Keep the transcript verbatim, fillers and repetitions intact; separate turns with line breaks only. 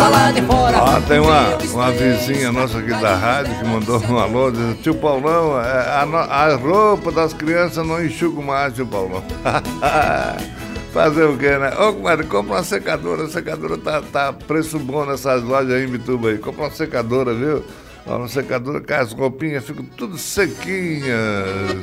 casa lá de fora.
Ah, tem uma, uma vizinha nossa aqui da rádio que mandou um alô, dizendo: tio Paulão, é, a, no- a roupa das crianças não enxuga mais, tio Paulão. Fazer o quê, né? Ô, comadre, compra uma secadora. A secadora tá, tá preço bom nessas lojas aí em Bituba aí. Compra uma secadora, viu? Uma secadora que as roupinhas ficam tudo sequinhas.